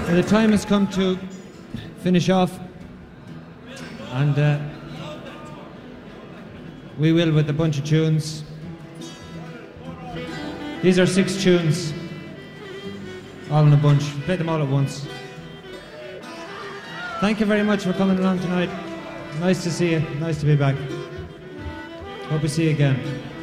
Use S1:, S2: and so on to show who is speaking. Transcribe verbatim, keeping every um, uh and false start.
S1: Well, the time has come to finish off, and uh, we will with a bunch of tunes. These are six tunes, all in a bunch. Play them all at once. Thank you very much for coming along tonight. Nice to see you. Nice to be back. Hope we see you again.